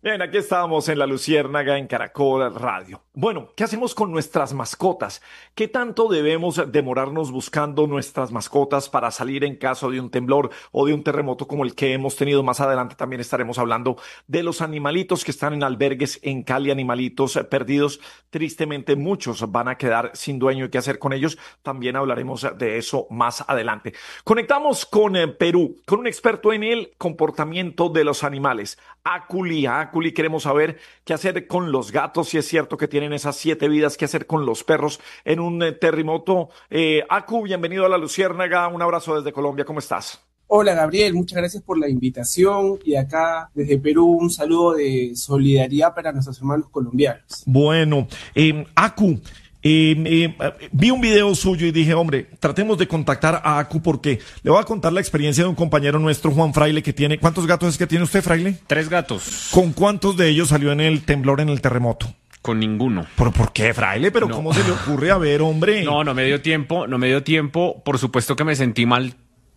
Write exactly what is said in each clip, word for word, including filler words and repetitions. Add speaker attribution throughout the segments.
Speaker 1: Bien, aquí estamos en La Luciérnaga, en Caracol Radio. Bueno, ¿qué hacemos con nuestras mascotas? ¿Qué tanto debemos demorarnos buscando nuestras mascotas para salir en caso de un temblor o de un terremoto como el que hemos tenido más adelante? También estaremos hablando de los animalitos que están en albergues en Cali, animalitos eh, perdidos. Tristemente, muchos van a quedar sin dueño y qué hacer con ellos. También hablaremos de eso más adelante. Conectamos con eh, Perú, con un experto en el comportamiento de los animales. Aculi, Aculi, queremos saber qué hacer con los gatos, si es cierto que tienen esas siete vidas, qué hacer con los perros en un eh, terremoto. Eh, Acu, bienvenido a La Luciérnaga, un abrazo desde Colombia, ¿cómo estás?
Speaker 2: Hola Gabriel, muchas gracias por la invitación y acá desde Perú un saludo de solidaridad para nuestros hermanos colombianos.
Speaker 1: Bueno, eh, Acu, Eh, eh, vi un video suyo y dije, hombre, tratemos de contactar a Acu porque le voy a contar la experiencia de un compañero nuestro, Juan Fraile, que tiene... ¿Cuántos gatos es que tiene usted, Fraile?
Speaker 3: Tres gatos.
Speaker 1: ¿Con cuántos de ellos salió en el temblor, en el terremoto?
Speaker 3: Con ninguno.
Speaker 1: ¿Por, por qué, Fraile? ¿Pero
Speaker 3: no.
Speaker 1: cómo se le ocurre? A ver, hombre.
Speaker 3: No, no me dio tiempo, no me dio tiempo. Por supuesto que me sentí mal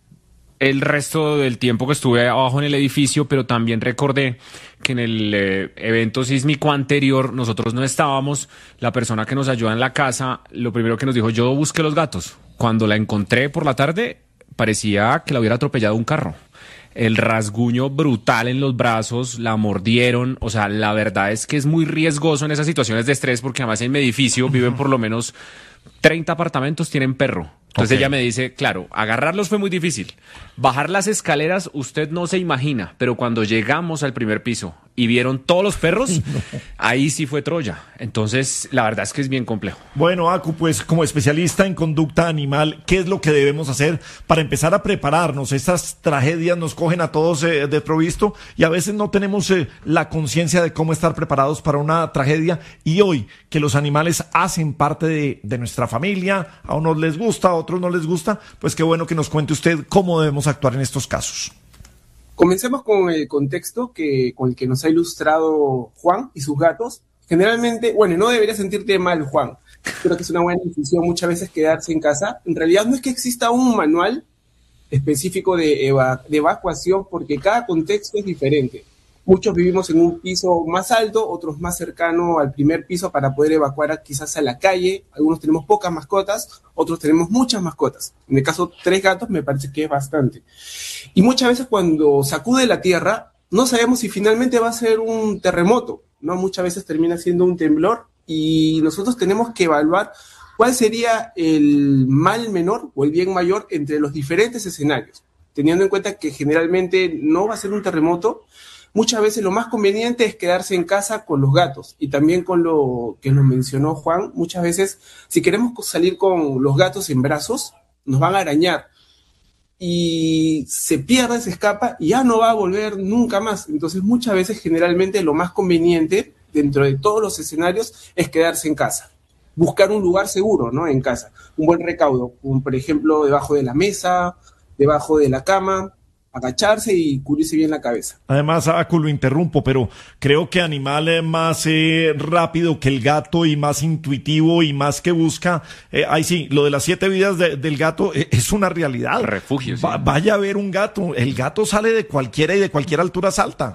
Speaker 3: el resto del tiempo que estuve abajo en el edificio, pero también recordé que en el eh, evento sísmico anterior nosotros no estábamos. La persona que nos ayuda en la casa, lo primero que nos dijo, yo busqué los gatos. Cuando la encontré por la tarde, parecía que la hubiera atropellado un carro. El rasguño brutal en los brazos, la mordieron. O sea, la verdad es que es muy riesgoso en esas situaciones de estrés, porque además en mi edificio viven por lo menos treinta apartamentos, tienen perro. Entonces okay. Ella me dice, claro, agarrarlos fue muy difícil. Bajar las escaleras, usted no se imagina, pero cuando llegamos al primer piso y vieron todos los perros, no. Ahí sí fue Troya. Entonces, la verdad es que es bien complejo.
Speaker 1: Bueno, Acu, pues como especialista en conducta animal, ¿qué es lo que debemos hacer para empezar a prepararnos? Estas tragedias nos cogen a todos eh, desprovisto y a veces no tenemos eh, la conciencia de cómo estar preparados para una tragedia. Y hoy, que los animales hacen parte de, de nuestra familia, a unos les gusta, a otros no les gusta, pues qué bueno que nos cuente usted cómo debemos actuar en estos casos.
Speaker 2: Comencemos con el contexto que, con el que nos ha ilustrado Juan y sus gatos. Generalmente, bueno, no debería sentirte mal, Juan. Creo que es una buena decisión muchas veces quedarse en casa. En realidad no es que exista un manual específico de, eva- de evacuación, porque cada contexto es diferente. Muchos vivimos en un piso más alto, otros más cercano al primer piso para poder evacuar quizás a la calle. Algunos tenemos pocas mascotas, otros tenemos muchas mascotas. En el caso, tres gatos me parece que es bastante. Y muchas veces cuando sacude la tierra, no sabemos si finalmente va a ser un terremoto, ¿no? Muchas veces termina siendo un temblor y nosotros tenemos que evaluar cuál sería el mal menor o el bien mayor entre los diferentes escenarios, teniendo en cuenta que generalmente no va a ser un terremoto. Muchas veces lo más conveniente es quedarse en casa con los gatos y también con lo que nos mencionó Juan. Muchas veces, si queremos salir con los gatos en brazos, nos van a arañar y se pierde, se escapa y ya no va a volver nunca más. Entonces, muchas veces, generalmente, lo más conveniente dentro de todos los escenarios es quedarse en casa. Buscar un lugar seguro, ¿no? En casa. Un buen recaudo, como por ejemplo, debajo de la mesa, debajo de la cama, agacharse y cubrirse bien la cabeza.
Speaker 1: Además, Acu, lo interrumpo, pero creo que animal es más eh, rápido que el gato y más intuitivo y más que busca. Eh, ahí sí, lo de las siete vidas de, del gato eh, es una realidad.
Speaker 3: Refugio, sí.
Speaker 1: Va, vaya a ver un gato. El gato sale de cualquiera y de cualquier altura salta.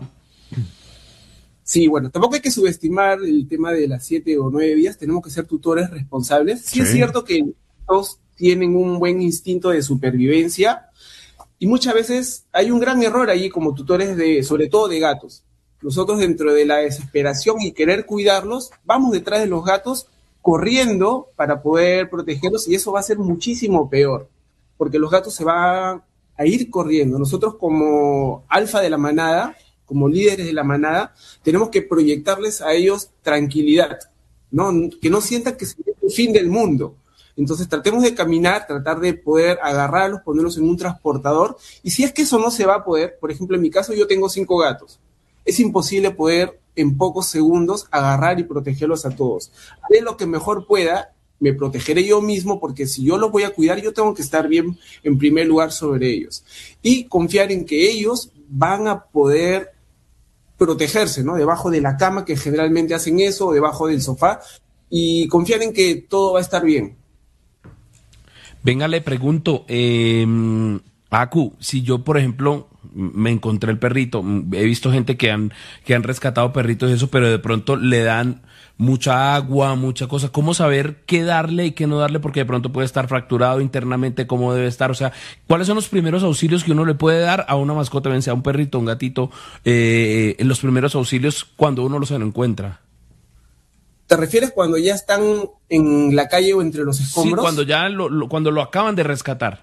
Speaker 2: Sí, bueno, tampoco hay que subestimar el tema de las siete o nueve vidas. Tenemos que ser tutores responsables. Sí, sí. Es cierto que todos tienen un buen instinto de supervivencia. Y muchas veces hay un gran error ahí como tutores, de, sobre todo de gatos. Nosotros dentro de la desesperación y querer cuidarlos, vamos detrás de los gatos corriendo para poder protegerlos y eso va a ser muchísimo peor, porque los gatos se van a ir corriendo. Nosotros como alfa de la manada, como líderes de la manada, tenemos que proyectarles a ellos tranquilidad, ¿no? Que no sientan que es el fin del mundo. Entonces tratemos de caminar, tratar de poder agarrarlos, ponerlos en un transportador. Y si es que eso no se va a poder, por ejemplo, en mi caso yo tengo cinco gatos. Es imposible poder en pocos segundos agarrar y protegerlos a todos. Haré lo que mejor pueda, me protegeré yo mismo, porque si yo los voy a cuidar, yo tengo que estar bien en primer lugar sobre ellos. Y confiar en que ellos van a poder protegerse, ¿no? Debajo de la cama, que generalmente hacen eso, o debajo del sofá, y confiar en que todo va a estar bien.
Speaker 4: Venga, le pregunto, eh, Acu, si yo, por ejemplo, me encontré el perrito. He visto gente que han, que han rescatado perritos y eso, pero de pronto le dan mucha agua, mucha cosa. ¿Cómo saber qué darle y qué no darle? Porque de pronto puede estar fracturado internamente, cómo debe estar. O sea, ¿cuáles son los primeros auxilios que uno le puede dar a una mascota, bien sea un perrito, un gatito, eh, en los primeros auxilios cuando uno los encuentra?
Speaker 2: ¿Te refieres cuando ya están en la calle o entre los escombros?
Speaker 4: Sí, cuando ya lo, lo, cuando lo acaban de rescatar.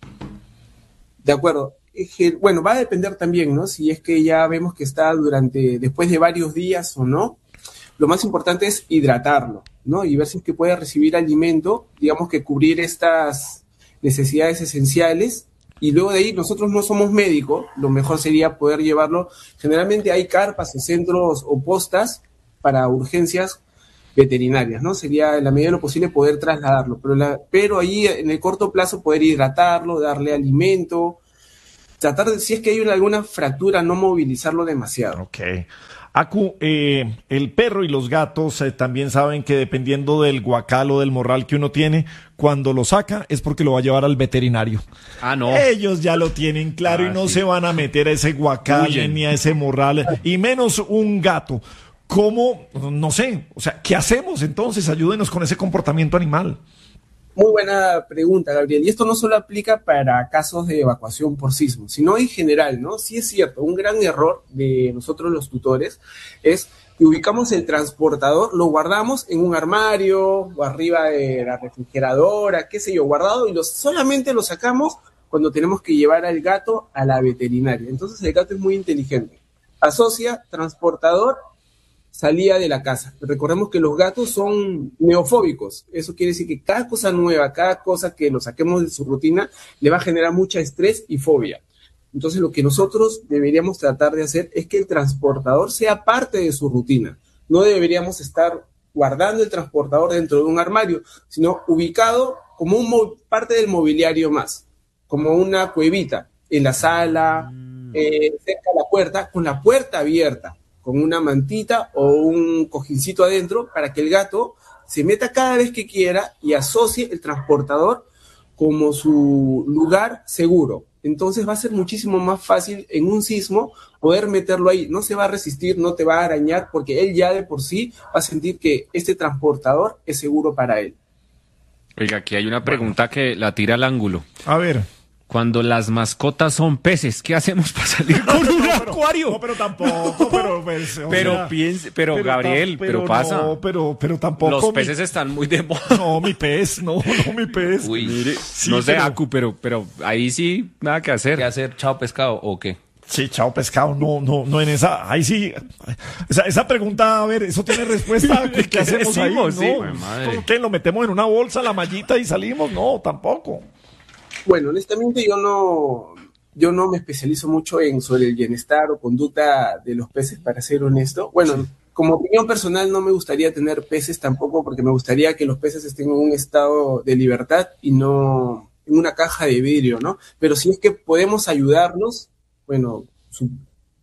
Speaker 2: De acuerdo. Bueno, va a depender también, ¿no? Si es que ya vemos que está durante, después de varios días o no. Lo más importante es hidratarlo, ¿no? Y ver si es que puede recibir alimento, digamos que cubrir estas necesidades esenciales. Y luego de ahí, nosotros no somos médicos, lo mejor sería poder llevarlo. Generalmente hay carpas o centros o postas para urgencias veterinarias, ¿no? Sería en la medida de lo posible poder trasladarlo, pero, la, pero ahí en el corto plazo poder hidratarlo, darle alimento, tratar de, si es que hay alguna fractura, no movilizarlo demasiado.
Speaker 1: Ok. Aku, eh, el perro y los gatos eh, también saben que dependiendo del guacal o del morral que uno tiene, cuando lo saca es porque lo va a llevar al veterinario.
Speaker 3: Ah, no.
Speaker 1: Ellos ya lo tienen claro ah, y no sí. se van a meter a ese guacal Huyen. ni a ese morral, y menos un gato. ¿Cómo? No sé. O sea, ¿qué hacemos entonces? Ayúdenos con ese comportamiento animal.
Speaker 2: Muy buena pregunta, Gabriel. Y esto no solo aplica para casos de evacuación por sismo, sino en general, ¿no? Sí es cierto, un gran error de nosotros los tutores es que ubicamos el transportador, lo guardamos en un armario o arriba de la refrigeradora, qué sé yo, guardado, y lo, solamente lo sacamos cuando tenemos que llevar al gato a la veterinaria. Entonces el gato es muy inteligente. Asocia transportador, salía de la casa. Recordemos que los gatos son neofóbicos. Eso quiere decir que cada cosa nueva, cada cosa que lo saquemos de su rutina, le va a generar mucha estrés y fobia. Entonces, lo que nosotros deberíamos tratar de hacer es que el transportador sea parte de su rutina. No deberíamos estar guardando el transportador dentro de un armario, sino ubicado como un parte del mobiliario más, como una cuevita en la sala, eh, cerca de la puerta, con la puerta abierta, con una mantita o un cojincito adentro para que el gato se meta cada vez que quiera y asocie el transportador como su lugar seguro. Entonces va a ser muchísimo más fácil en un sismo poder meterlo ahí. No se va a resistir, no te va a arañar, porque él ya de por sí va a sentir que este transportador es seguro para él.
Speaker 3: Oiga, aquí hay una pregunta que la tira al ángulo.
Speaker 1: A ver.
Speaker 3: Cuando las mascotas son peces, ¿qué hacemos para salir con un
Speaker 1: no,
Speaker 3: acuario?
Speaker 1: No, pero tampoco, pero pues,
Speaker 3: pero
Speaker 1: sea,
Speaker 3: piense, pero, pero Gabriel, pero, pero pasa.
Speaker 1: No, pero, pero tampoco.
Speaker 3: Los peces mi... están muy de moda.
Speaker 1: No, mi pez, no, no, mi pez.
Speaker 3: Uy, mire, sí, no sé, pero... Acu, pero, pero ahí sí, nada que hacer.
Speaker 4: ¿Qué hacer? ¿Chao pescado o qué?
Speaker 1: Sí, chao pescado, no, no, no en esa, ahí sí, esa, esa pregunta, a ver, eso tiene respuesta, ¿qué, ¿qué hacemos ahí? No,
Speaker 3: sí, madre.
Speaker 1: ¿Qué, lo metemos en una bolsa, la mallita y salimos? No, tampoco.
Speaker 2: Bueno, honestamente yo no, yo no me especializo mucho en sobre el bienestar o conducta de los peces, para ser honesto. Bueno, sí. Como opinión personal no me gustaría tener peces tampoco, porque me gustaría que los peces estén en un estado de libertad y no en una caja de vidrio, ¿no? Pero si es que podemos ayudarlos, bueno, su,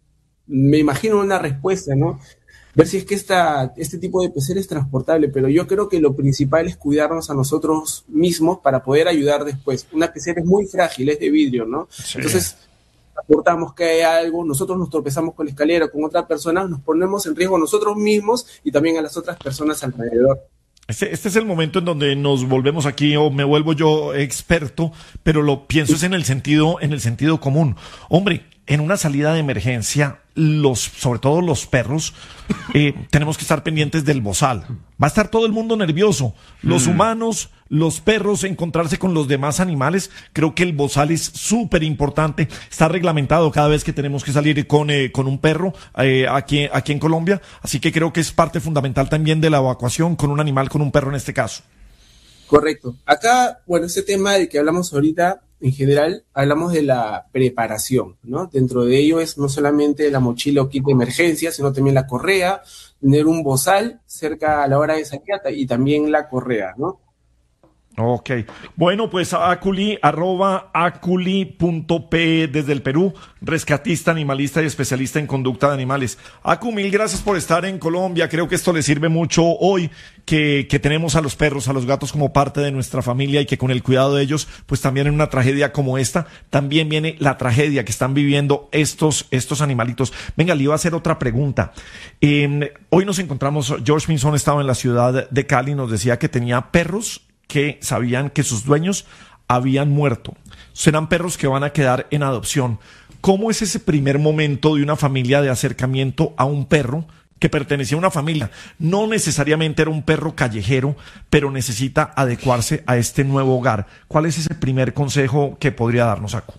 Speaker 2: me imagino una respuesta, ¿no? Ver si es que esta, este tipo de pecera es transportable, pero yo creo que lo principal es cuidarnos a nosotros mismos para poder ayudar después. Una pecera es muy frágil, es de vidrio, ¿no? Sí. Entonces, aportamos que hay algo, nosotros nos tropezamos con la escalera, con otra persona, nos ponemos en riesgo a nosotros mismos y también a las otras personas alrededor.
Speaker 1: Este, este es el momento en donde nos volvemos aquí, o me vuelvo yo experto, pero lo pienso es en el sentido, en el sentido común. Hombre, en una salida de emergencia, los, sobre todo los perros, eh, tenemos que estar pendientes del bozal. Va a estar todo el mundo nervioso. Los mm. humanos, los perros, encontrarse con los demás animales. Creo que el bozal es súper importante. Está reglamentado cada vez que tenemos que salir con, eh, con un perro eh, aquí, aquí en Colombia. Así que creo que es parte fundamental también de la evacuación con un animal, con un perro en este caso.
Speaker 2: Correcto. Acá, bueno, ese tema del que hablamos ahorita, en general, hablamos de la preparación, ¿no? Dentro de ello es no solamente la mochila o kit de emergencia, sino también la correa, tener un bozal cerca a la hora de salir y también la correa, ¿no?
Speaker 1: Ok. Bueno, pues Aculi, arroba aculi punto pe desde el Perú, rescatista, animalista y especialista en conducta de animales. Acu, mil gracias por estar en Colombia. Creo que esto le sirve mucho hoy que, que tenemos a los perros, a los gatos como parte de nuestra familia y que con el cuidado de ellos, pues también en una tragedia como esta, también viene la tragedia que están viviendo estos, estos animalitos. Venga, le iba a hacer otra pregunta. Eh, hoy nos encontramos, George Pinzón estaba en la ciudad de Cali, nos decía que tenía perros que sabían que sus dueños habían muerto. Serán perros que van a quedar en adopción. ¿Cómo es ese primer momento de una familia de acercamiento a un perro que pertenecía a una familia? No necesariamente era un perro callejero, pero necesita adecuarse a este nuevo hogar. ¿Cuál es ese primer consejo que podría darnos, Acu?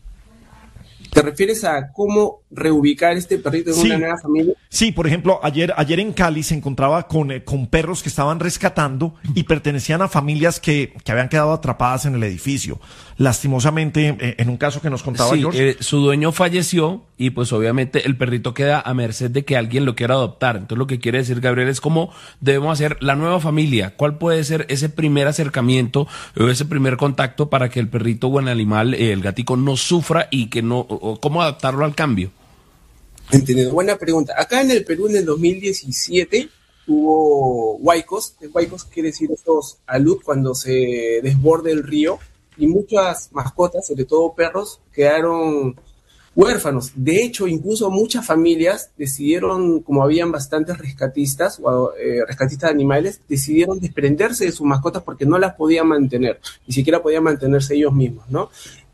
Speaker 2: ¿Te refieres a cómo reubicar este perrito en
Speaker 1: Sí.
Speaker 2: una nueva familia?
Speaker 1: Sí, por ejemplo, ayer, ayer en Cali se encontraba con, eh, con perros que estaban rescatando y pertenecían a familias que, que habían quedado atrapadas en el edificio. Lastimosamente, eh, en un caso que nos contaba
Speaker 4: Sí,
Speaker 1: George.
Speaker 4: eh, su dueño falleció y pues obviamente el perrito queda a merced de que alguien lo quiera adoptar. Entonces lo que quiere decir Gabriel es cómo debemos hacer la nueva familia. ¿Cuál puede ser ese primer acercamiento o ese primer contacto para que el perrito o el animal, eh, el gatico, no sufra y que no, o, o cómo adaptarlo al cambio?
Speaker 2: Entendido. Buena pregunta. Acá en el Perú en el dos mil diecisiete hubo huaicos. Huaicos quiere decir estos alud cuando se desborde el río y muchas mascotas, sobre todo perros, quedaron huérfanos. De hecho, incluso muchas familias decidieron, como habían bastantes rescatistas o eh, rescatistas de animales, decidieron desprenderse de sus mascotas porque no las podían mantener, ni siquiera podían mantenerse ellos mismos, ¿no?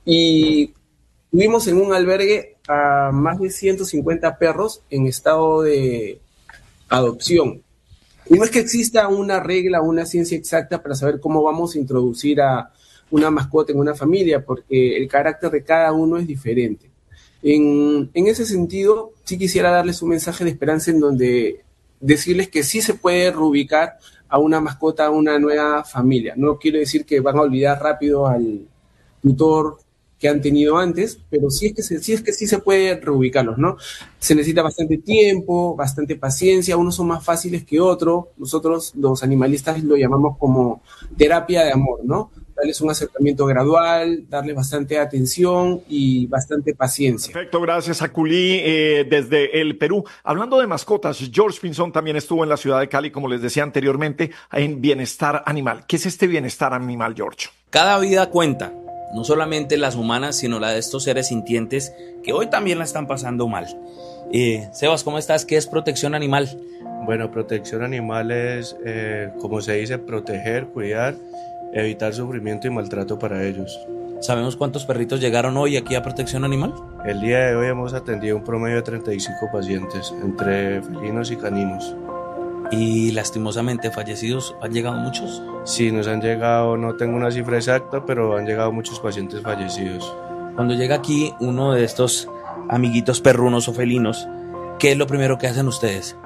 Speaker 2: Y tuvimos en un albergue a más de ciento cincuenta perros en estado de adopción. Y no es que exista una regla, una ciencia exacta para saber cómo vamos a introducir a una mascota en una familia, porque el carácter de cada uno es diferente. En, en ese sentido, sí quisiera darles un mensaje de esperanza en donde decirles que sí se puede reubicar a una mascota a una nueva familia. No quiero decir que van a olvidar rápido al tutor que han tenido antes, pero sí es que se, sí es que sí se puede reubicarlos, ¿no? Se necesita bastante tiempo, bastante paciencia, unos son más fáciles que otros. Nosotros los animalistas lo llamamos como terapia de amor, ¿no? Darles un acercamiento gradual, darles bastante atención y bastante paciencia.
Speaker 1: Perfecto, gracias Aculi, eh, desde el Perú. Hablando de mascotas, George Pinzón también estuvo en la ciudad de Cali, como les decía anteriormente, en Bienestar Animal. ¿Qué es este Bienestar Animal, George?
Speaker 5: Cada vida cuenta, no solamente las humanas, sino la de estos seres sintientes que hoy también la están pasando mal. Eh, Sebas, ¿cómo estás? ¿Qué es protección animal?
Speaker 6: Bueno, protección animal es, eh, como se dice, proteger, cuidar, evitar sufrimiento y maltrato para ellos.
Speaker 5: ¿Sabemos cuántos perritos llegaron hoy aquí a protección animal?
Speaker 6: El día de hoy hemos atendido un promedio de treinta y cinco pacientes, entre felinos y caninos.
Speaker 5: ¿Y lastimosamente fallecidos han llegado muchos?
Speaker 6: Sí, nos han llegado, no tengo una cifra exacta, pero han llegado muchos pacientes fallecidos.
Speaker 5: Cuando llega aquí uno de estos amiguitos perrunos o felinos, ¿qué es lo primero que hacen ustedes?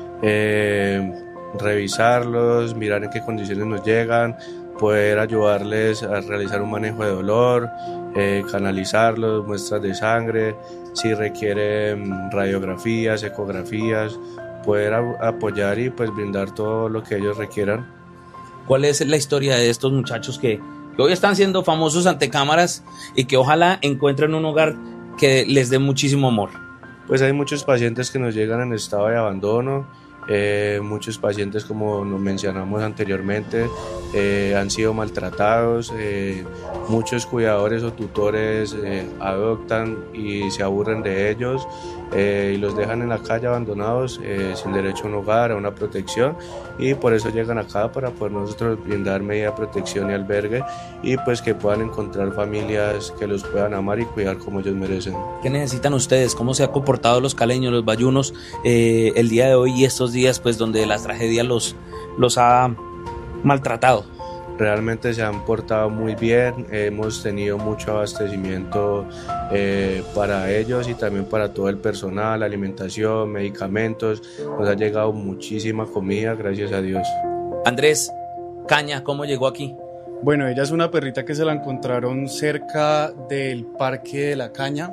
Speaker 6: Eh, revisarlos, mirar en qué condiciones nos llegan, poder ayudarles a realizar un manejo de dolor, eh, canalizarlos, muestras de sangre, si requieren radiografías, ecografías, poder a- apoyar y pues brindar todo lo que ellos requieran.
Speaker 5: ¿Cuál es la historia de estos muchachos que, que hoy están siendo famosos ante cámaras y que ojalá encuentren un hogar que les dé muchísimo amor?
Speaker 6: Pues hay muchos pacientes que nos llegan en estado de abandono, eh, muchos pacientes, como nos mencionamos anteriormente, eh, han sido maltratados, eh, muchos cuidadores o tutores eh, adoptan y se aburren de ellos eh, y los dejan en la calle abandonados, eh, sin derecho a un hogar, a una protección, y por eso llegan acá para poder nosotros brindar medida de protección y albergue y pues que puedan encontrar familias que los puedan amar y cuidar como ellos merecen.
Speaker 5: ¿Qué necesitan ustedes? ¿Cómo se han comportado los caleños, los bayunos eh, el día de hoy y estos días pues donde la tragedia los, los ha maltratado?
Speaker 6: Realmente se han portado muy bien, hemos tenido mucho abastecimiento eh, para ellos y también para todo el personal, alimentación, medicamentos, nos ha llegado muchísima comida, gracias a Dios.
Speaker 5: Andrés, Caña, ¿cómo llegó aquí?
Speaker 7: Bueno, ella es una perrita que se la encontraron cerca del Parque de la Caña.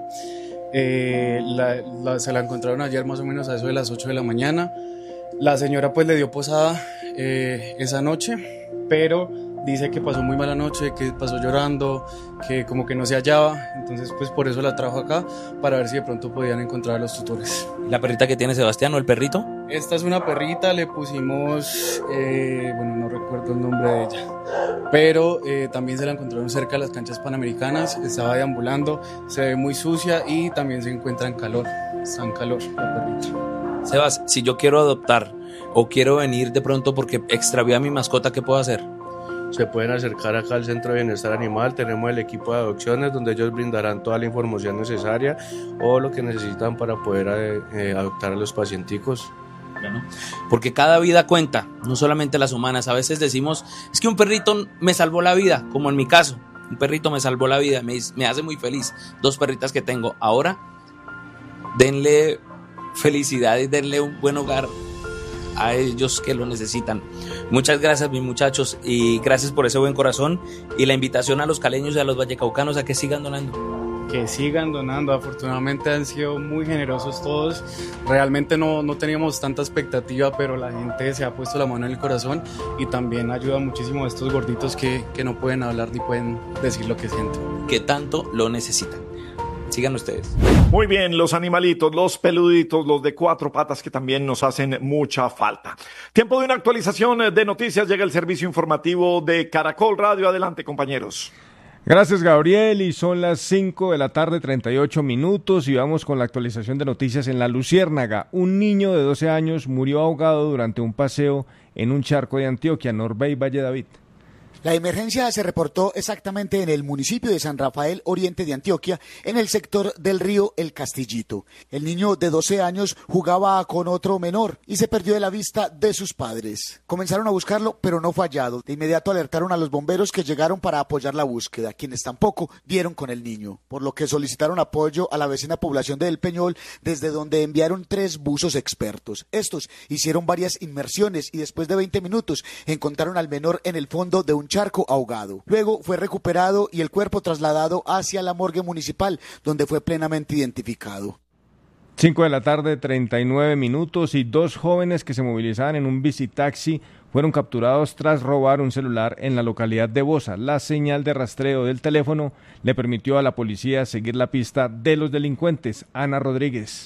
Speaker 7: Eh, la, la, se la encontraron ayer más o menos a eso de las ocho de la mañana. La señora pues le dio posada eh, esa noche, pero dice que pasó muy mala noche, que pasó llorando, que como que no se hallaba, entonces pues por eso la trajo acá, para ver si de pronto podían encontrar a los tutores.
Speaker 5: ¿La perrita que tiene Sebastián o el perrito?
Speaker 7: Esta es una perrita, le pusimos, eh, bueno, no recuerdo el nombre de ella, pero eh, también se la encontraron cerca de las canchas panamericanas, estaba deambulando, se ve muy sucia y también se encuentra en calor, está en calor la perrita.
Speaker 5: Sebas, si yo quiero adoptar o quiero venir de pronto porque extravié a mi mascota, ¿qué puedo hacer?
Speaker 6: Se pueden acercar acá al Centro de Bienestar Animal, tenemos el equipo de adopciones donde ellos brindarán toda la información necesaria o lo que necesitan para poder eh, eh, adoptar a los pacienticos.
Speaker 5: Bueno, porque cada vida cuenta, no solamente las humanas. A veces decimos, es que un perrito me salvó la vida, como en mi caso, un perrito me salvó la vida, me, me hace muy feliz, dos perritas que tengo. Ahora, denle felicidad y denle un buen hogar a ellos que lo necesitan. Muchas gracias, mis muchachos, y gracias por ese buen corazón y la invitación a los caleños y a los vallecaucanos a que sigan donando.
Speaker 7: Que sigan donando, afortunadamente han sido muy generosos todos, realmente no, no teníamos tanta expectativa, pero la gente se ha puesto la mano en el corazón y también ayuda muchísimo a estos gorditos que, que no pueden hablar ni pueden decir lo que sienten.
Speaker 5: Que tanto lo necesitan. Sigan ustedes.
Speaker 1: Muy bien, los animalitos, los peluditos, los de cuatro patas que también nos hacen mucha falta. Tiempo de una actualización de noticias. Llega el servicio informativo de Caracol Radio. Adelante, compañeros.
Speaker 8: Gracias, Gabriel, y son las cinco de la tarde, treinta y ocho minutos, y vamos con la actualización de noticias en La Luciérnaga. Un niño de doce años murió ahogado durante un paseo en un charco de Antioquia, Norbey Valle David.
Speaker 9: La emergencia se reportó exactamente en el municipio de San Rafael, oriente de Antioquia, en el sector del río El Castillito. El niño de doce años jugaba con otro menor y se perdió de la vista de sus padres. Comenzaron a buscarlo, pero no fue hallado. De inmediato alertaron a los bomberos que llegaron para apoyar la búsqueda, quienes tampoco dieron con el niño, por lo que solicitaron apoyo a la vecina población de El Peñol, desde donde enviaron tres buzos expertos. Estos hicieron varias inmersiones y después de veinte minutos encontraron al menor en el fondo de un charco ahogado. Luego fue recuperado y el cuerpo trasladado hacia la morgue municipal, donde fue plenamente identificado.
Speaker 8: cinco de la tarde, treinta y nueve minutos, y dos jóvenes que se movilizaban en un bicitaxi fueron capturados tras robar un celular en la localidad de Bosa. La señal de rastreo del teléfono le permitió a la policía seguir la pista de los delincuentes. Ana Rodríguez.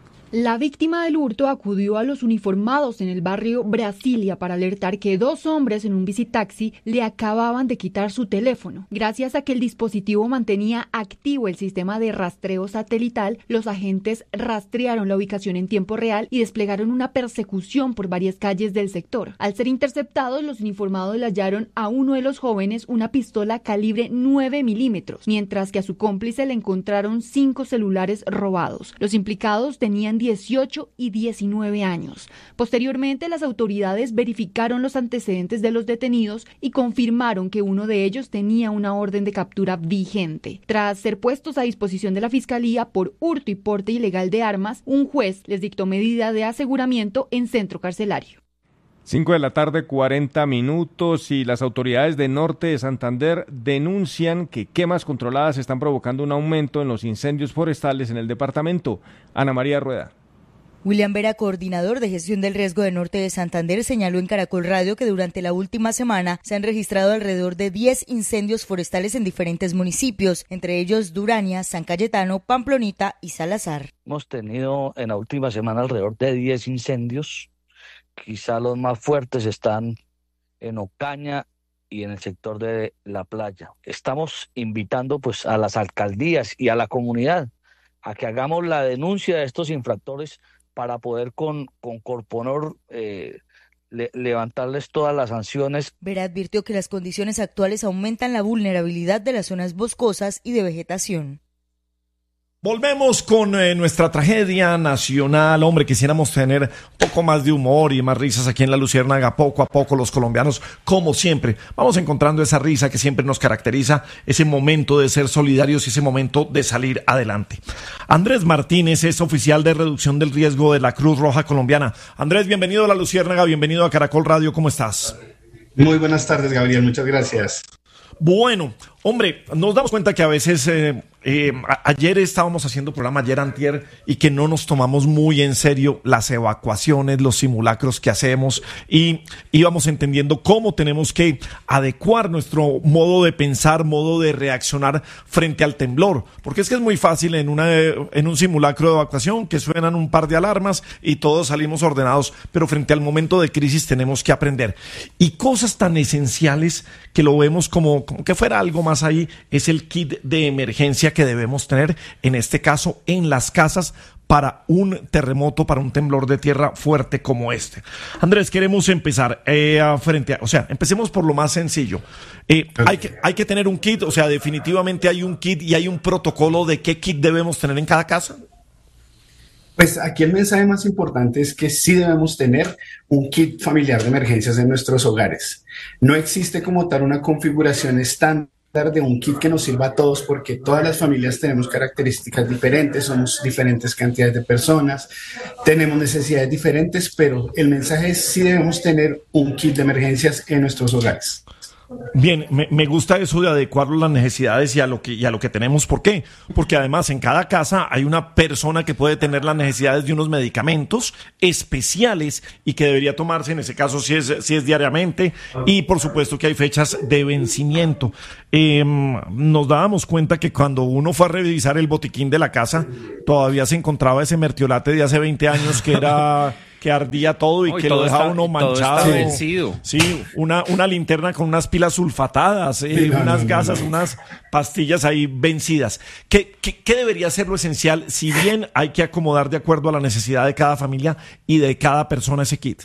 Speaker 10: La víctima del hurto acudió a los uniformados en el barrio Brasilia para alertar que dos hombres en un bicitaxi le acababan de quitar su teléfono. Gracias a que el dispositivo mantenía activo el sistema de rastreo satelital, los agentes rastrearon la ubicación en tiempo real y desplegaron una persecución por varias calles del sector. Al ser interceptados, los uniformados le hallaron a uno de los jóvenes una pistola calibre nueve milímetros, mientras que a su cómplice le encontraron cinco celulares robados. Los implicados tenían dieciocho y diecinueve años. Posteriormente, las autoridades verificaron los antecedentes de los detenidos y confirmaron que uno de ellos tenía una orden de captura vigente. Tras ser puestos a disposición de la Fiscalía por hurto y porte ilegal de armas, un juez les dictó medida de aseguramiento en centro carcelario.
Speaker 8: cinco de la tarde, cuarenta minutos, y las autoridades de Norte de Santander denuncian que quemas controladas están provocando un aumento en los incendios forestales en el departamento. Ana María Rueda.
Speaker 11: William Vera, coordinador de gestión del riesgo de Norte de Santander, señaló en Caracol Radio que durante la última semana se han registrado alrededor de diez incendios forestales en diferentes municipios, entre ellos Durania, San Cayetano, Pamplonita y Salazar.
Speaker 12: Hemos tenido en la última semana alrededor de diez incendios. Quizá los más fuertes están en Ocaña y en el sector de La Playa. Estamos invitando pues a las alcaldías y a la comunidad a que hagamos la denuncia de estos infractores para poder con, con Corponor eh, le, levantarles todas las sanciones.
Speaker 11: Vera advirtió que las condiciones actuales aumentan la vulnerabilidad de las zonas boscosas y de vegetación.
Speaker 1: Volvemos con eh, nuestra tragedia nacional. Hombre, quisiéramos tener un poco más de humor y más risas aquí en La Luciérnaga. Poco a poco los colombianos, como siempre, vamos encontrando esa risa que siempre nos caracteriza, ese momento de ser solidarios y ese momento de salir adelante. Andrés Martínez es oficial de reducción del riesgo de la Cruz Roja Colombiana. Andrés, bienvenido a La Luciérnaga, bienvenido a Caracol Radio, ¿cómo estás?
Speaker 13: Muy buenas tardes, Gabriel, muchas gracias.
Speaker 1: Bueno, Hombre, nos damos cuenta que a veces, eh, eh, a- ayer estábamos haciendo programa, ayer antier, y que no nos tomamos muy en serio las evacuaciones, los simulacros que hacemos, y íbamos entendiendo cómo tenemos que adecuar nuestro modo de pensar, modo de reaccionar frente al temblor. Porque es que es muy fácil en, una, en un simulacro de evacuación que suenan un par de alarmas y todos salimos ordenados, pero frente al momento de crisis tenemos que aprender. Y cosas tan esenciales que lo vemos como, como que fuera algo más ahí, es el kit de emergencia que debemos tener, en este caso en las casas, para un terremoto, para un temblor de tierra fuerte como este. Andrés, queremos empezar eh, a frente a, o sea, empecemos por lo más sencillo. Eh, hay que, hay que tener un kit, o sea, definitivamente hay un kit y hay un protocolo de qué kit debemos tener en cada casa.
Speaker 13: Pues aquí el mensaje más importante es que sí debemos tener un kit familiar de emergencias en nuestros hogares. No existe como tal una configuración estándar de un kit que nos sirva a todos, porque todas las familias tenemos características diferentes, somos diferentes cantidades de personas, tenemos necesidades diferentes, pero el mensaje es sí debemos tener un kit de emergencias en nuestros hogares.
Speaker 1: Bien, me, me gusta eso de adecuarlo a las necesidades y a lo que y a lo que tenemos. ¿Por qué? Porque además en cada casa hay una persona que puede tener las necesidades de unos medicamentos especiales y que debería tomarse en ese caso si es si es diariamente, y por supuesto que hay fechas de vencimiento. Eh, nos dábamos cuenta que cuando uno fue a revisar el botiquín de la casa todavía se encontraba ese mertiolate de hace veinte años que era que ardía todo y
Speaker 3: Oh, y
Speaker 1: que
Speaker 3: todo
Speaker 1: lo dejaba
Speaker 3: está-
Speaker 1: uno
Speaker 3: y todo está
Speaker 1: manchado.
Speaker 3: vencido.
Speaker 1: Sí, una, una linterna con unas pilas sulfatadas, eh,
Speaker 13: Sí, no,
Speaker 1: unas
Speaker 13: no, no,
Speaker 1: gasas,
Speaker 13: no.
Speaker 1: unas pastillas ahí vencidas. ¿Qué, qué, qué debería ser lo esencial? Si bien hay que acomodar de acuerdo a la necesidad de cada familia y de cada persona ese kit.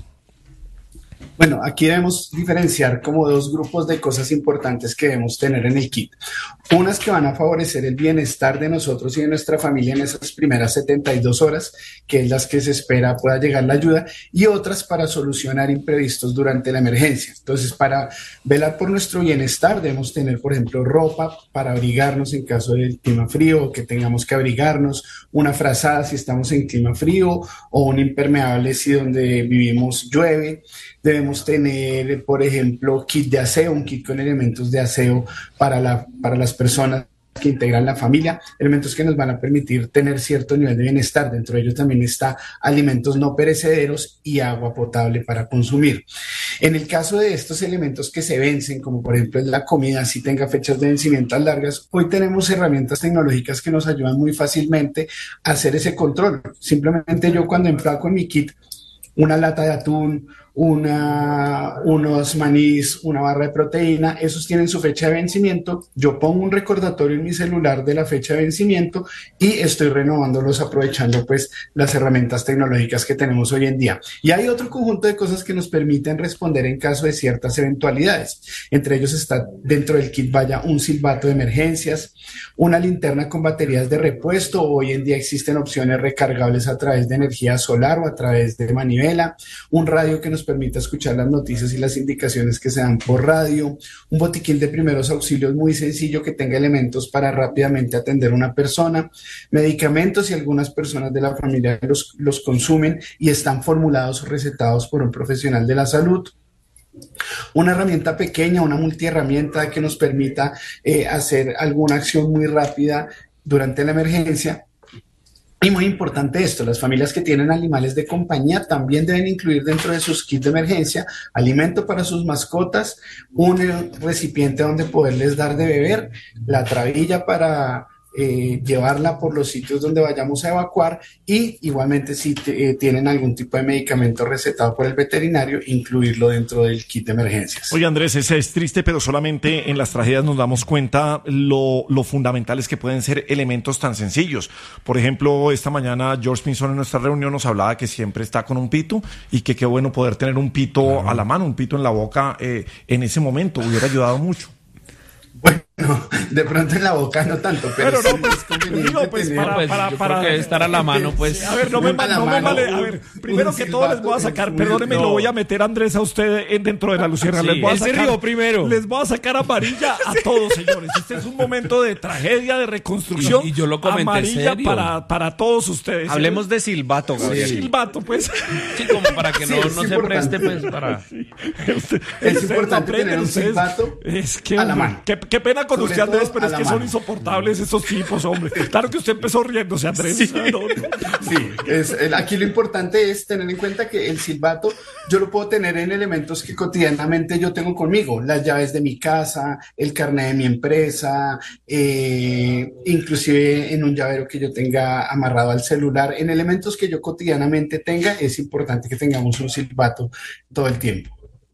Speaker 13: Bueno, aquí debemos diferenciar como dos grupos de cosas importantes que debemos tener en el kit. Unas que van a favorecer el bienestar de nosotros y de nuestra familia en esas primeras setenta y dos horas, que es las que se espera pueda llegar la ayuda, y otras para solucionar imprevistos durante la emergencia. Entonces, para velar por nuestro bienestar, debemos tener, por ejemplo, ropa para abrigarnos en caso del clima frío o que tengamos que abrigarnos, una frazada si estamos en clima frío o un impermeable si donde vivimos llueve. Debemos tener, por ejemplo, kit de aseo, un kit con elementos de aseo para, la, para las personas que integran la familia, elementos que nos van a permitir tener cierto nivel de bienestar. Dentro de ellos también está alimentos no perecederos y agua potable para consumir. En el caso de estos elementos que se vencen, como por ejemplo la comida, si tenga fechas de vencimiento largas, hoy tenemos herramientas tecnológicas que nos ayudan muy fácilmente a hacer ese control. Simplemente yo cuando empaco en mi kit una lata de atún, una, unos manís, una barra de proteína, esos tienen su fecha de vencimiento, yo pongo un recordatorio en mi celular de la fecha de vencimiento y estoy renovándolos aprovechando pues las herramientas tecnológicas que tenemos hoy en día. Y hay otro conjunto de cosas que nos permiten responder en caso de ciertas eventualidades. Entre ellos está dentro del kit vaya un silbato de emergencias, una linterna con baterías de repuesto. Hoy en día existen opciones recargables a través de energía solar o a través de manivela, un radio que nos permite escuchar las noticias y las indicaciones que se dan por radio, un botiquín de primeros auxilios muy sencillo que tenga elementos para rápidamente atender a una persona, medicamentos si algunas personas de la familia los, los consumen y están formulados o recetados por un profesional de la salud. Una herramienta pequeña, una multiherramienta que nos permita eh, hacer alguna acción muy rápida durante la emergencia. Y muy importante esto, las familias que tienen animales de compañía también deben incluir dentro de sus kits de emergencia alimento para sus mascotas, un recipiente donde poderles dar de beber, la trabilla para eh, llevarla por los sitios donde vayamos a evacuar y igualmente si te, eh, tienen algún tipo de medicamento recetado por el veterinario, incluirlo dentro del kit de emergencias.
Speaker 1: Oye Andrés, ese es triste, pero solamente en las tragedias nos damos cuenta lo, lo fundamentales que pueden ser elementos tan sencillos. Por ejemplo, esta mañana George Pinson en nuestra reunión nos hablaba que siempre está con un pito y que qué bueno poder tener un pito a la mano, un pito en la boca eh, en ese momento, hubiera ayudado mucho.
Speaker 13: Bueno, de pronto en la boca no tanto, pero,
Speaker 1: pero no,
Speaker 13: sí
Speaker 1: pues,
Speaker 13: es conveniente
Speaker 1: digo, pues,
Speaker 13: tener-
Speaker 1: para, para,
Speaker 4: Yo
Speaker 1: para,
Speaker 4: creo que estar a la mano, pues.
Speaker 1: A ver, no me,
Speaker 13: A la
Speaker 1: no me
Speaker 13: mano,
Speaker 1: male, a
Speaker 13: un-
Speaker 1: ver, primero
Speaker 13: un
Speaker 1: que todo les voy a
Speaker 13: silbato,
Speaker 1: sacar,
Speaker 13: un-
Speaker 1: perdónenme,
Speaker 13: no.
Speaker 1: lo voy a meter a Andrés a usted en, dentro de la Lucierna,
Speaker 3: Sí,
Speaker 1: les voy a
Speaker 3: él se
Speaker 1: sacar,
Speaker 3: rió primero.
Speaker 1: les voy a sacar amarilla a todos, señores, este es un momento de tragedia, de reconstrucción,
Speaker 4: Y- y yo lo comenté
Speaker 1: amarilla
Speaker 4: serio.
Speaker 1: para, para todos ustedes.
Speaker 3: Hablemos de silbato, Gabriel.
Speaker 1: Silbato, pues.
Speaker 4: Sí, como para que no,
Speaker 13: Sí, es
Speaker 4: no se
Speaker 13: importante.
Speaker 4: preste, pues, para...
Speaker 1: Usted-
Speaker 13: Es
Speaker 1: ustedes
Speaker 13: importante
Speaker 1: aprenden,
Speaker 13: tener un
Speaker 1: ustedes-
Speaker 13: silbato
Speaker 1: es que,
Speaker 13: a la mano.
Speaker 1: Qué, qué pena pasa con
Speaker 13: Sobre
Speaker 1: usted, Andrés?
Speaker 13: todo
Speaker 1: Pero
Speaker 13: a
Speaker 1: es
Speaker 13: la
Speaker 1: que son
Speaker 13: mano.
Speaker 1: insoportables esos tipos, hombre. Claro que usted empezó riéndose, Andrés.
Speaker 13: Sí.
Speaker 1: No, no.
Speaker 13: Sí, es, el- aquí lo importante es tener en cuenta que el silbato yo lo puedo tener en elementos que cotidianamente yo tengo conmigo, las llaves de mi casa, el carnet de mi empresa, eh, inclusive en un llavero que yo tenga amarrado al celular, en elementos que yo cotidianamente tenga, es importante que tengamos un silbato todo el tiempo.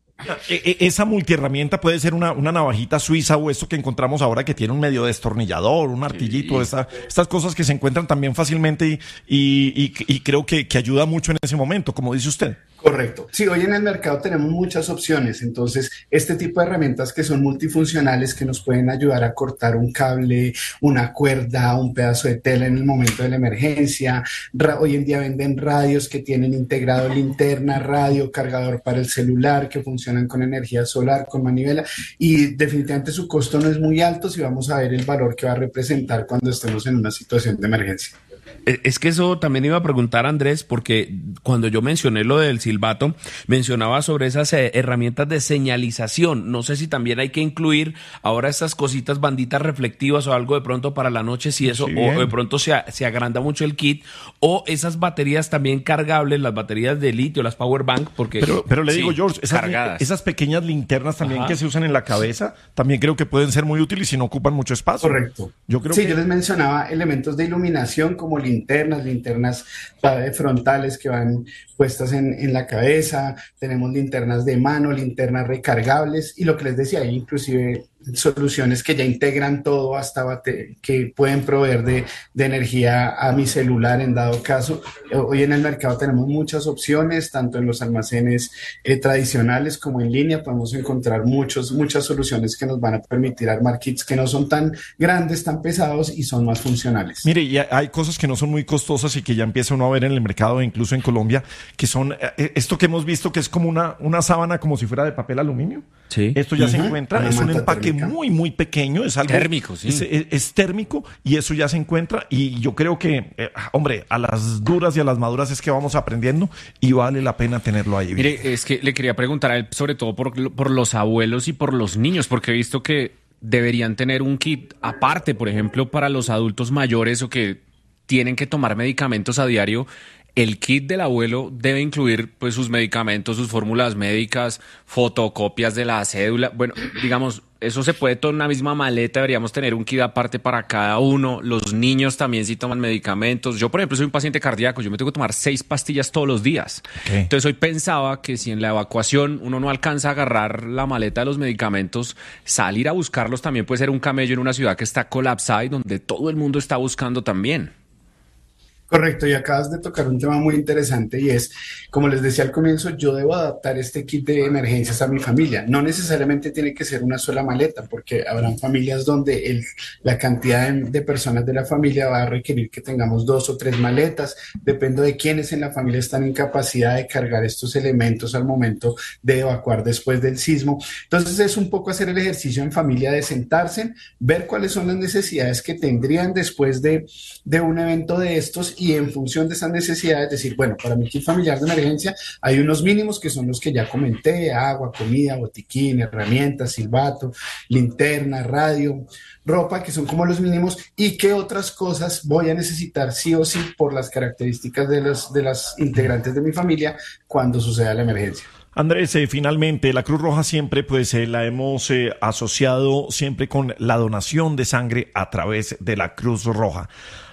Speaker 1: E- e- Esa multiherramienta puede ser una, una navajita suiza o esto que encontramos ahora que tiene un medio destornillador, un martillito, esta- estas cosas que se encuentran también fácilmente y, y, y- y creo que, que ayuda mucho en ese momento, como dice usted.
Speaker 13: Correcto. Sí, hoy en el mercado tenemos muchas opciones, entonces este tipo de herramientas que son multifuncionales que nos pueden ayudar a cortar un cable, una cuerda, un pedazo de tela en el momento de la emergencia. Ra- hoy en día venden radios que tienen integrado linterna, radio, cargador para el celular, que funcionan con energía solar, con manivela, y definitivamente su costo no es muy alto si vamos a ver el valor que va a representar cuando estemos en una situación de emergencia.
Speaker 4: Es que eso también iba a preguntar, Andrés, porque cuando yo mencioné lo del silbato, mencionaba sobre esas eh, herramientas de señalización. No sé si también hay que incluir ahora estas cositas, banditas reflectivas o algo de pronto para la noche, si eso,
Speaker 1: Sí,
Speaker 4: o
Speaker 1: bien.
Speaker 4: de pronto se, a- se agranda mucho el kit, o esas baterías también cargables, las baterías de litio, las power bank, porque...
Speaker 1: Pero, pero le
Speaker 4: Sí,
Speaker 1: digo, George, esas,
Speaker 4: cargadas.
Speaker 1: esas pequeñas linternas también
Speaker 4: Ajá.
Speaker 1: que se usan en la cabeza, también creo que pueden ser muy útiles y no ocupan mucho espacio.
Speaker 13: Correcto.
Speaker 1: Yo creo
Speaker 13: Sí,
Speaker 1: que...
Speaker 13: yo les mencionaba elementos de iluminación como linternas, linternas eh, frontales que van puestas en, en la cabeza, tenemos linternas de mano, linternas recargables y lo que les decía, hay inclusive soluciones que ya integran todo hasta bate- que pueden proveer de, de energía a mi celular en dado caso. Eh, Hoy en el mercado tenemos muchas opciones, tanto en los almacenes eh, tradicionales como en línea, podemos encontrar muchos, muchas soluciones que nos van a permitir armar kits que no son tan grandes, tan pesados y son más funcionales.
Speaker 1: Mire, y hay cosas que no son muy costosas y que ya empieza uno a ver en el mercado, incluso en Colombia, que son eh, esto que hemos visto que es como una, una sábana como si fuera de papel aluminio.
Speaker 4: Sí.
Speaker 1: Esto ya se
Speaker 13: Ujú.
Speaker 1: encuentra,
Speaker 13: Una
Speaker 1: es un
Speaker 13: manta
Speaker 1: empaque
Speaker 13: térmica.
Speaker 1: muy, muy pequeño, es algo
Speaker 3: Térmico, sí.
Speaker 1: Es, es- es térmico y eso ya se encuentra y yo creo que, eh, hombre, a las duras y a las maduras es que vamos aprendiendo y vale la pena tenerlo ahí.
Speaker 3: Mire, es que le quería preguntar a él, sobre todo por, por los abuelos y por los niños, porque he visto que deberían tener un kit aparte, por ejemplo, para los adultos mayores o que tienen que tomar medicamentos a diario. El kit del abuelo debe incluir pues sus medicamentos, sus fórmulas médicas, fotocopias de la cédula. Bueno, digamos, eso se puede todo en una misma maleta, deberíamos tener un kit aparte para cada uno. Los niños también sí toman medicamentos. Yo, por ejemplo, soy un paciente cardíaco, yo me tengo que tomar seis pastillas todos los días.
Speaker 1: Ok.
Speaker 3: Entonces hoy pensaba que si en la evacuación uno no alcanza a agarrar la maleta de los medicamentos, salir a buscarlos también puede ser un camello en una ciudad que está colapsada y donde todo el mundo está buscando también.
Speaker 13: Correcto, y acabas de tocar un tema muy interesante y es, como les decía al comienzo, yo debo adaptar este kit de emergencias a mi familia. No necesariamente tiene que ser una sola maleta, porque habrán familias donde el, la cantidad de, de personas de la familia va a requerir que tengamos dos o tres maletas. Depende de quiénes en la familia están en capacidad de cargar estos elementos al momento de evacuar después del sismo. Entonces es un poco hacer el ejercicio en familia de sentarse, ver cuáles son las necesidades que tendrían después de, de un evento de estos y en función de esas necesidades decir, bueno, para mi kit familiar de emergencia hay unos mínimos que son los que ya comenté, agua, comida, botiquín, herramientas, silbato, linterna, radio, ropa, que son como los mínimos, y qué otras cosas voy a necesitar sí o sí por las características de los de las integrantes de mi familia cuando suceda la emergencia.
Speaker 1: Andrés, eh, finalmente, la Cruz Roja siempre pues eh, la hemos eh, asociado siempre con la donación de sangre a través de la Cruz Roja.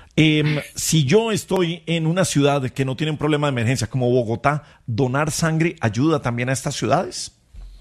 Speaker 1: Eh, si yo estoy en una ciudad que no tiene un problema de emergencia como Bogotá, ¿donar sangre ayuda también a estas ciudades?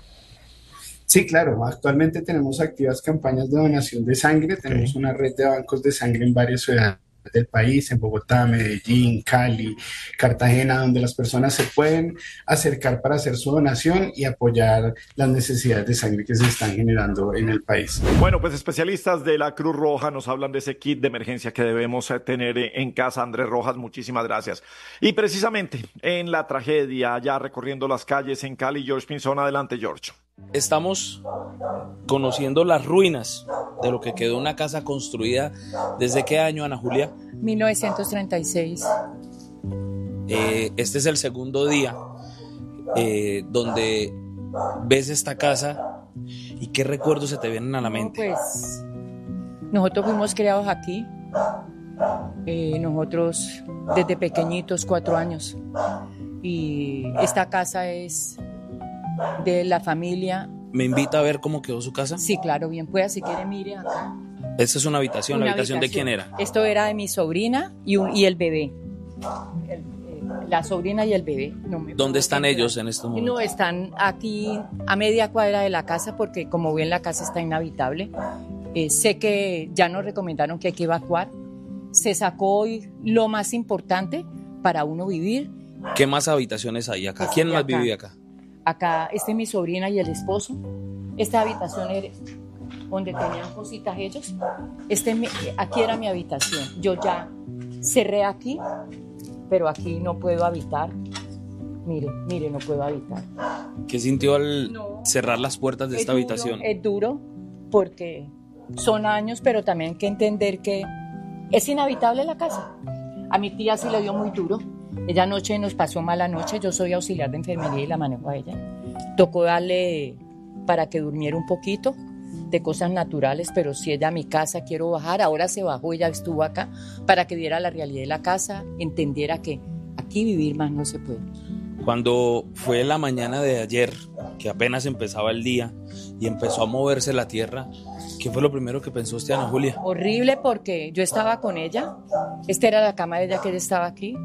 Speaker 13: Sí, claro. Actualmente tenemos activas campañas de donación de sangre. Tenemos una red de bancos de sangre en varias ciudades del país, en Bogotá, Medellín, Cali, Cartagena, donde las personas se pueden acercar para hacer su donación y apoyar las necesidades de sangre que se están generando en el país.
Speaker 1: Bueno, pues especialistas de la Cruz Roja nos hablan de ese kit de emergencia que debemos eh, tener eh, en casa. Andrés Rojas, muchísimas gracias. Y precisamente en la tragedia, ya recorriendo las calles en Cali, George Pinzón, adelante, George.
Speaker 5: Estamos conociendo las ruinas de lo que quedó una casa construida. ¿Desde qué año, Ana Julia?
Speaker 14: mil novecientos treinta y seis.
Speaker 5: Eh, este es el segundo día eh, donde ves esta casa y qué recuerdos se te vienen a la mente.
Speaker 14: No, pues Nosotros fuimos criados aquí, eh, nosotros desde pequeñitos, cuatro años, y esta casa es de la familia.
Speaker 5: ¿Me invita a ver cómo quedó su casa?
Speaker 14: Sí, claro, bien pueda, si quiere mire acá.
Speaker 5: Esta es una habitación,
Speaker 14: Una
Speaker 5: ¿la habitación,
Speaker 14: habitación.
Speaker 5: de quién era?
Speaker 14: Esto era de mi sobrina y, un, y el bebé. El, eh, la sobrina y el bebé. No me
Speaker 5: ¿Dónde están
Speaker 14: puedo
Speaker 5: ellos
Speaker 14: enterar.
Speaker 5: en estos momentos?
Speaker 14: No, están aquí a media cuadra de la casa porque como ven la casa está inhabitable. Eh, sé que ya nos recomendaron que hay que evacuar. Se sacó hoy lo más importante para uno vivir.
Speaker 5: ¿Qué más habitaciones hay acá? ¿Quién
Speaker 14: Sí,
Speaker 5: más
Speaker 14: acá.
Speaker 5: vive acá?
Speaker 14: Acá, esta es mi sobrina y el esposo. Esta habitación era donde tenían cositas ellos. Este, es mi- aquí era mi habitación. Yo ya cerré aquí, pero aquí no puedo habitar. Mire, mire, no puedo habitar.
Speaker 5: ¿Qué sintió al cerrar las puertas de
Speaker 14: Es
Speaker 5: esta
Speaker 14: duro,
Speaker 5: habitación?
Speaker 14: Es duro porque son años, pero también hay que entender que es inhabitable la casa. A mi tía sí le dio muy duro. Ella anoche nos pasó mala noche. Yo soy auxiliar de enfermería y la manejo a ella. Tocó darle para que durmiera un poquito de cosas naturales, pero si ella a mi casa quiero bajar, ahora se bajó, ella estuvo acá para que viera la realidad de la casa, entendiera que aquí vivir más no se puede.
Speaker 5: Cuando fue la mañana de ayer, que apenas empezaba el día y empezó a moverse la tierra, ¿qué fue lo primero que pensó usted, Ana Julia?
Speaker 14: Horrible porque yo estaba con ella, esta era la cama de ella que ella estaba aquí,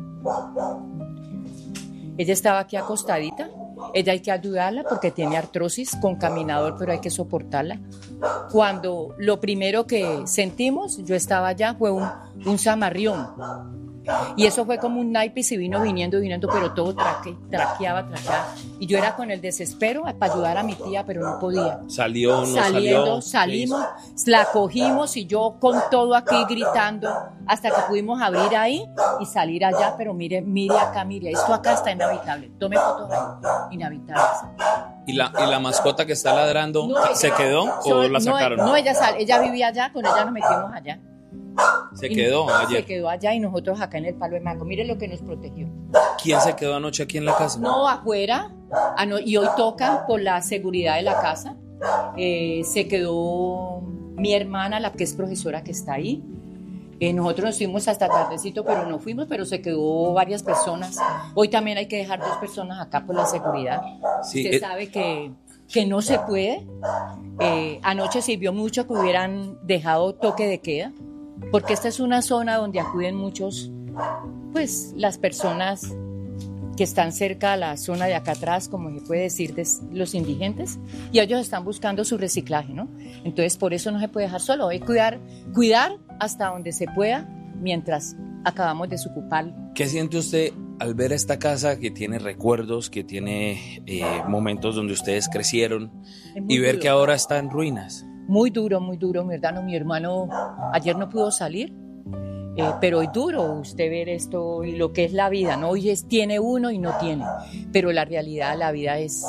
Speaker 14: ella estaba aquí acostadita, ella hay que ayudarla porque tiene artrosis con caminador, pero hay que soportarla. Cuando lo primero que sentimos, yo estaba allá, fue un, un zamarrión. Y eso fue como un naipe y se vino viniendo, viniendo, pero todo traque, traqueaba, traqueaba. Y yo era con el desespero para ayudar a mi tía, pero no podía.
Speaker 5: ¿Salió o no
Speaker 14: Saliendo,
Speaker 5: salió?
Speaker 14: salimos, la cogimos y yo con todo aquí gritando hasta que pudimos abrir ahí y salir allá, pero mire, mire acá, mire, esto acá está inhabitable. Tome fotos ahí, inhabitable.
Speaker 5: ¿Y la, y la mascota que está ladrando,
Speaker 14: No,
Speaker 5: se
Speaker 14: ella-
Speaker 5: quedó o
Speaker 14: yo-
Speaker 5: la sacaron?
Speaker 14: No, no, ella, sal- ella vivía allá, con ella nos metimos allá.
Speaker 5: Se
Speaker 14: Y
Speaker 5: quedó
Speaker 14: Se
Speaker 5: ayer.
Speaker 14: quedó allá y nosotros acá en el palo de mango. Mire lo que nos protegió.
Speaker 5: ¿Quién se quedó anoche aquí en la casa?
Speaker 14: No, afuera. Ah, no, y hoy toca por la seguridad de la casa. Eh, se quedó mi hermana, la que es profesora que está ahí. Eh, nosotros nos fuimos hasta tardecito, pero no fuimos, pero se quedó varias personas. Hoy también hay que dejar dos personas acá por la seguridad.
Speaker 5: Sí,
Speaker 14: Usted
Speaker 5: eh.
Speaker 14: sabe que, que no se puede. Eh, anoche sirvió mucho que hubieran dejado toque de queda, porque esta es una zona donde acuden muchos, pues las personas que están cerca a la zona de acá atrás, como se puede decir, de los indigentes, y ellos están buscando su reciclaje, ¿no? Entonces, por eso no se puede dejar solo, hay que cuidar, cuidar hasta donde se pueda, mientras acabamos de desocupar.
Speaker 5: ¿Qué siente usted al ver esta casa que tiene recuerdos, que tiene eh, momentos donde ustedes crecieron
Speaker 14: Es muy
Speaker 5: y ver
Speaker 14: duro.
Speaker 5: que ahora está en ruinas?
Speaker 14: Muy duro, muy duro, mi hermano. Mi hermano ayer no pudo salir, eh, pero es duro usted ver esto y lo que es la vida, ¿no? Hoy es, tiene uno y no tiene, pero la realidad, la vida es...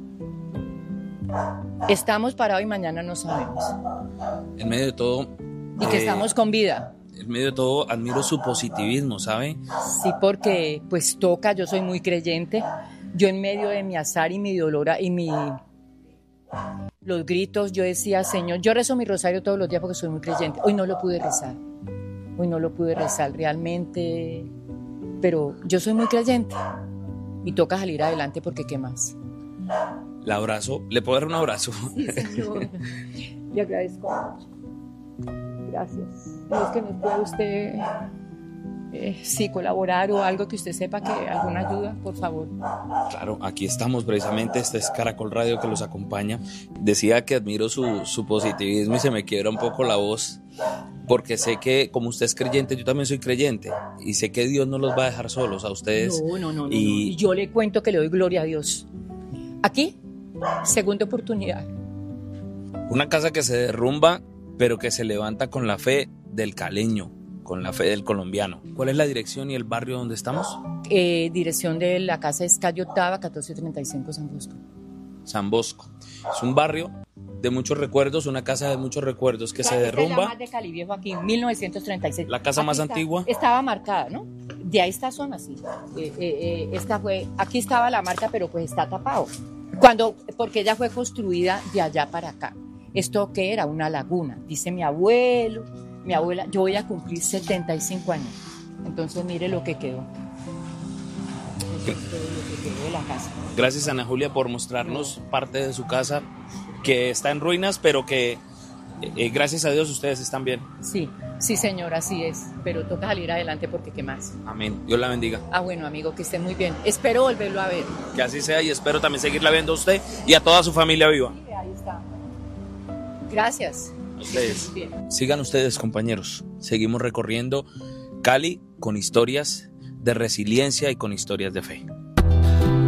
Speaker 14: Estamos parados y mañana no sabemos.
Speaker 5: En medio de todo...
Speaker 14: Y que
Speaker 5: eh,
Speaker 14: estamos con vida.
Speaker 5: En medio de todo, admiro su positivismo, ¿sabe?
Speaker 14: Sí, porque pues toca, yo soy muy creyente. Yo en medio de mi azar y mi dolor y mi... los gritos, yo decía, Señor, yo rezo mi rosario todos los días porque soy muy creyente. Hoy no lo pude rezar. Hoy no lo pude rezar realmente, pero yo soy muy creyente y toca salir adelante porque ¿qué más?
Speaker 5: La abrazo. ¿Le puedo dar un abrazo?
Speaker 14: Sí, señor. Le agradezco mucho. Gracias. Es que nos pueda usted eh, sí colaborar o algo que usted sepa que alguna ayuda, por favor.
Speaker 5: Claro, aquí estamos precisamente, este es Caracol Radio que los acompaña. Decía que admiro su, su positivismo y se me quiebra un poco la voz, porque sé que como usted es creyente, yo también soy creyente, y sé que Dios no los va a dejar solos a ustedes.
Speaker 14: No, no, no, no,
Speaker 5: y...
Speaker 14: no. Y yo le cuento que le doy gloria a Dios. Aquí, segunda oportunidad.
Speaker 5: Una casa que se derrumba, pero que se levanta con la fe del caleño, con la fe del colombiano. ¿Cuál es la dirección y el barrio donde estamos?
Speaker 14: Eh, dirección de la casa es calle Octava, catorce treinta y cinco, San Bosco.
Speaker 5: San Bosco. Es un barrio de muchos recuerdos, una casa de muchos recuerdos que se
Speaker 14: Esta es la
Speaker 5: derrumba.
Speaker 14: más de Cali Viejo aquí, mil novecientos treinta y seis.
Speaker 5: La casa
Speaker 14: Aquí
Speaker 5: más
Speaker 14: está,
Speaker 5: antigua.
Speaker 14: Estaba marcada, ¿no? De ahí esta zona, sí. Eh, eh, eh, esta fue, aquí estaba la marca, pero pues está tapado. Cuando, porque ella fue construida de allá para acá. ¿Esto qué era? Una laguna. Dice mi abuelo, mi abuela, yo voy a cumplir setenta y cinco años. Entonces mire lo que quedó. Eso es todo lo que quedó de la casa.
Speaker 5: Gracias, Ana Julia, por mostrarnos parte de su casa que está en ruinas, pero que eh, gracias a Dios ustedes están bien.
Speaker 14: Sí, sí señor, así es, pero toca salir adelante porque qué más.
Speaker 5: Amén, Dios la bendiga.
Speaker 14: Ah, bueno, amigo, que esté muy bien. Espero volverlo a ver.
Speaker 5: Que así sea, y espero también seguirla viendo a usted y a toda su familia viva.
Speaker 14: Sí, ahí está. Gracias.
Speaker 5: A ustedes. Sigan ustedes, compañeros. Seguimos recorriendo Cali con historias de resiliencia y con historias de fe.